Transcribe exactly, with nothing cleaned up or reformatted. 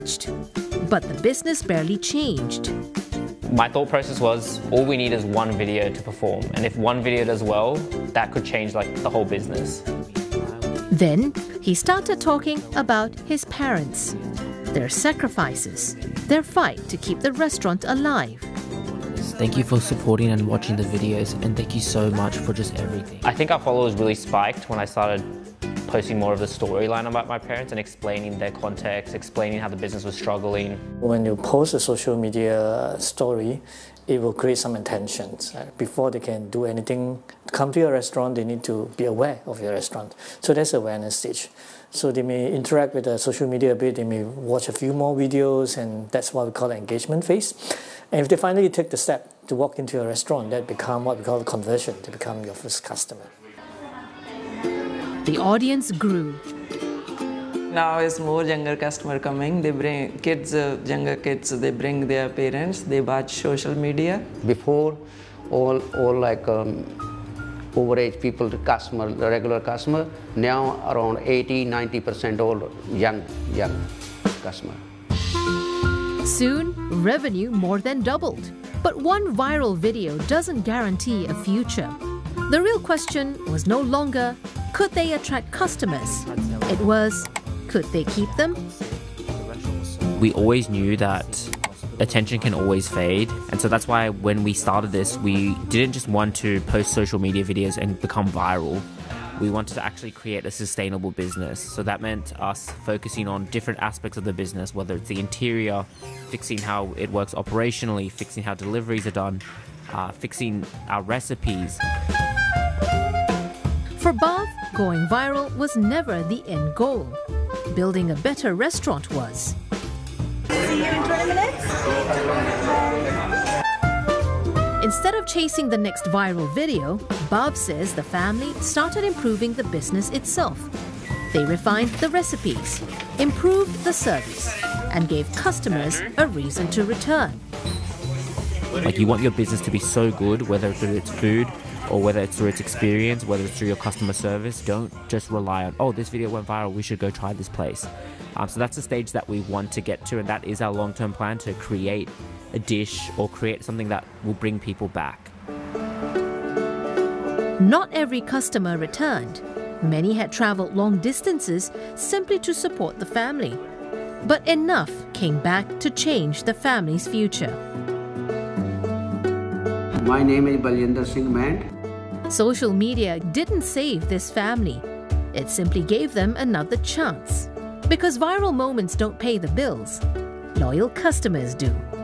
But the business barely changed. My thought process was, all we need is one video to perform. And if one video does well, that could change like the whole business. Then he started talking about his parents, their sacrifices, their fight to keep the restaurant alive. Thank you for supporting and watching the videos, and thank you so much for just everything. I think our followers really spiked when I started posting more of the storyline about my parents and explaining their context, explaining how the business was struggling. When you post a social media story, it will create some attention. Before they can do anything, come to your restaurant, they need to be aware of your restaurant. So that's the awareness stage. So they may interact with the social media a bit, they may watch a few more videos, and that's what we call the engagement phase. And if they finally take the step to walk into your restaurant, that become what we call conversion, to become your first customer. The audience grew. Now is more younger customer coming. They bring kids, uh, younger kids. They bring their parents. They watch social media. Before, all all like um, overage people, the customer, the regular customer. Now around eighty, ninety percent all young young customer. Soon, revenue more than doubled. But one viral video doesn't guarantee a future. The real question was no longer, could they attract customers? It was, could they keep them? We always knew that attention can always fade, and so that's why when we started this, we didn't just want to post social media videos and become viral. We wanted to actually create a sustainable business. So that meant us focusing on different aspects of the business, whether it's the interior, fixing how it works operationally, fixing how deliveries are done, uh, fixing our recipes. For Bhav, going viral was never the end goal. Building a better restaurant was. See you in twenty minutes. Instead of chasing the next viral video, Bhav says the family started improving the business itself. They refined the recipes, improved the service, and gave customers a reason to return. Like, you want your business to be so good, whether it's through its food or whether it's through its experience, whether it's through your customer service. Don't just rely on, oh, this video went viral, we should go try this place. Um, so that's the stage that we want to get to, and that is our long-term plan, to create a dish or create something that will bring people back. Not every customer returned. Many had traveled long distances simply to support the family. But enough came back to change the family's future. My name is Baljinder Singh Mand. Social media didn't save this family. It simply gave them another chance. Because viral moments don't pay the bills. Loyal customers do.